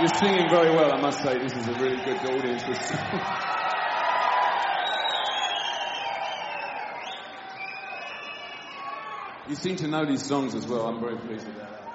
You're singing very well, I must say. This is a really good audience. You seem to know these songs as well. I'm very pleased with that.